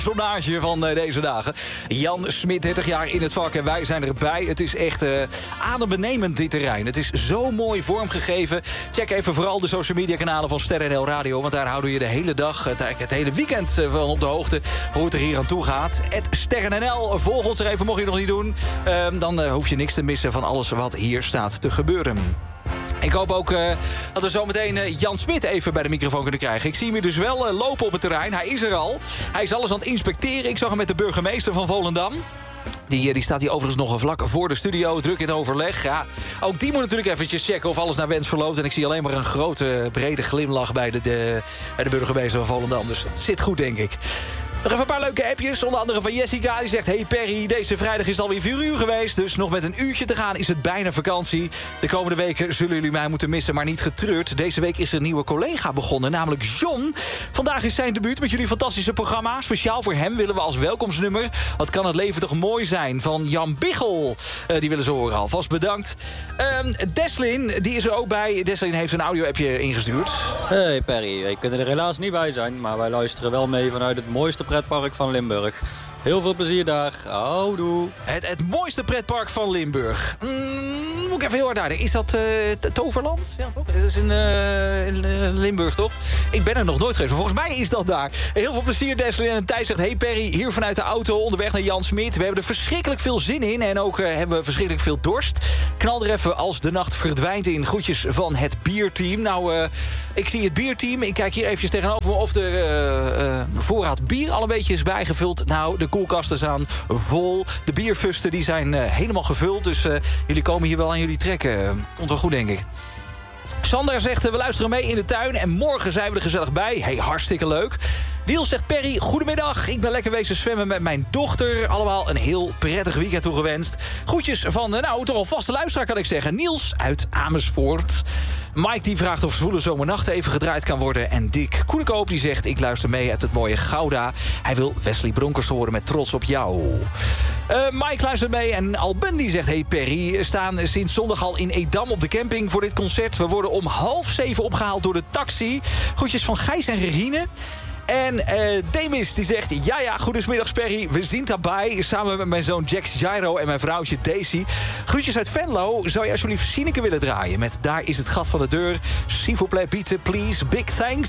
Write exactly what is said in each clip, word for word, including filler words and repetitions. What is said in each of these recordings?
Personage van uh, deze dagen. Jan Smit, dertig jaar in het vak en wij zijn erbij. Het is echt uh, adembenemend dit terrein. Het is zo mooi vormgegeven. Check even vooral de social media kanalen van Ster N L Radio... want daar houden we je de hele dag, het, het hele weekend uh, van op de hoogte... hoe het er hier aan toe gaat. Het Ster N L, volg ons er even, mocht je het nog niet doen. Uh, dan uh, hoef je niks te missen van alles wat hier staat te gebeuren. Ik hoop ook uh, dat we zometeen uh, Jan Smit even bij de microfoon kunnen krijgen. Ik zie hem hier dus wel uh, lopen op het terrein. Hij is er al. Hij is alles aan het inspecteren. Ik zag hem met de burgemeester van Volendam. Die, die staat hier overigens nog vlak voor de studio. Druk in het overleg. Ja, ook die moet natuurlijk eventjes checken of alles naar wens verloopt. En ik zie alleen maar een grote, brede glimlach bij de, de, bij de burgemeester van Volendam. Dus dat zit goed, denk ik. Nog even een paar leuke appjes, onder andere van Jessica. Die zegt, hey Perry, deze vrijdag is het alweer vier uur geweest. Dus nog met een uurtje te gaan is het bijna vakantie. De komende weken zullen jullie mij moeten missen, maar niet getreurd. Deze week is er een nieuwe collega begonnen, namelijk John. Vandaag is zijn debuut met jullie fantastische programma. Speciaal voor hem willen we als welkomstnummer Wat kan het leven toch mooi zijn van Jan Biggel. Uh, die willen ze horen, alvast bedankt. Um, Deslin, die is er ook bij. Deslin heeft een audio-appje ingestuurd. Hey Perry, wij kunnen er helaas niet bij zijn, maar wij luisteren wel mee vanuit het mooiste pretpark van Limburg. Heel veel plezier daar. Houdoe. Het, het mooiste pretpark van Limburg. Mm, moet ik even heel hard naar. Is dat uh, Toverland? Ja, toch? Dat is in, uh, in uh, Limburg, toch? Ik ben er nog nooit geweest, maar volgens mij is dat daar. Heel veel plezier, Deslin. En Thijs zegt, hey Perry, hier vanuit de auto onderweg naar Jan Smit. We hebben er verschrikkelijk veel zin in en ook uh, hebben we verschrikkelijk veel dorst. Knal er even als de nacht verdwijnt in. Groetjes van het bierteam. Nou, uh, ik zie het bierteam. Ik kijk hier eventjes tegenover me of de uh, uh, voorraad bier al een beetje is bijgevuld. Nou, de koelkasten staan vol. De bierfusten die zijn uh, helemaal gevuld. Dus uh, jullie komen hier wel aan jullie trekken. Komt wel goed, denk ik. Sander zegt, we luisteren mee in de tuin en morgen zijn we er gezellig bij. Hey, hartstikke leuk. Niels zegt, Perry, goedemiddag. Ik ben lekker wezen zwemmen met mijn dochter. Allemaal een heel prettig weekend toegewenst. Groetjes van, nou, toch al vaste luisteraar kan ik zeggen. Niels uit Amersfoort. Mike die vraagt of Zwoele Zomernacht even gedraaid kan worden. En Dick Koenekoop die zegt, ik luister mee uit het mooie Gouda. Hij wil Wesley Bronkers horen met Trots op jou. Uh, Mike luistert mee en Alben die zegt, hey Perry, we staan sinds zondag al in Edam op de camping voor dit concert. We worden om half zeven opgehaald door de taxi. Groetjes van Gijs en Regine. En uh, Demis die zegt, ja ja, goedemiddag Perry. We zien daarbij, samen met mijn zoon Jax Gyro en mijn vrouwtje Daisy. Groetjes uit Venlo. Zou je alsjeblieft Sineke willen draaien? Met Daar is het gat van de deur. S'il vous plaît, bieten, please. Big thanks.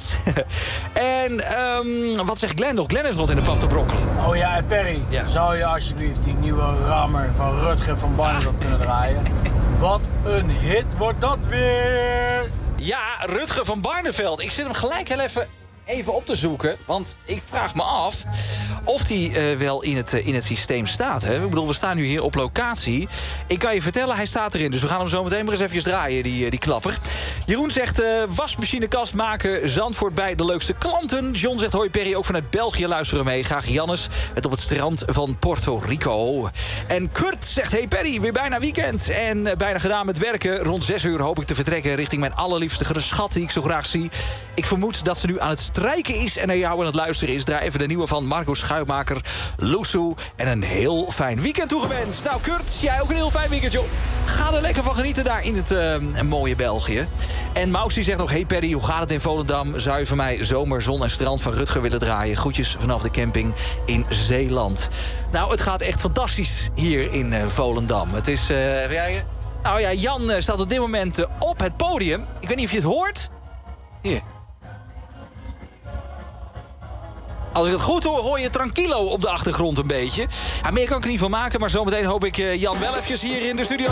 En um, wat zegt Glenn nog? Glenn is rond in de pap te brokkelen. Oh ja, en Perry, ja. Zou je alsjeblieft die nieuwe rammer van Rutger van Barneveld kunnen draaien? Wat een hit wordt dat weer! Ja, Rutger van Barneveld. Ik zit hem gelijk heel even... even op te zoeken, want ik vraag me af of die uh, wel in het, uh, in het systeem staat. Hè? Ik bedoel, we staan nu hier op locatie. Ik kan je vertellen, hij staat erin. Dus we gaan hem zo meteen maar eens even draaien, die, uh, die klapper. Jeroen zegt, uh, wasmachinekast maken, Zandvoort bij de leukste klanten. John zegt, hoi Perry, ook vanuit België luisteren mee. Graag Jannes, het op het strand van Puerto Rico. En Kurt zegt, hey Perry, weer bijna weekend. En uh, bijna gedaan met werken. Rond zes uur hoop ik te vertrekken richting mijn allerliefste schat die ik zo graag zie. Ik vermoed dat ze nu aan het strijken is en naar jou aan het luisteren is. Draai even de nieuwe van Marco Schuimaker, Loesoe. En een heel fijn weekend toegewenst. Nou Kurt, jij ook een heel fijn weekend, joh. Ga er lekker van genieten daar in het uh, mooie België. En Maus die zegt nog, hey Perry, hoe gaat het in Volendam? Zou je voor mij zomer, zon en strand van Rutger willen draaien? Groetjes vanaf de camping in Zeeland. Nou, het gaat echt fantastisch hier in uh, Volendam. Het is, uh, ja, nou ja, Jan uh, staat op dit moment uh, op het podium. Ik weet niet of je het hoort. Hier. Als ik het goed hoor, hoor je Tranquilo op de achtergrond een beetje. Ja, meer kan ik er niet van maken, maar zometeen hoop ik uh, Jan wel eventjes hier in de studio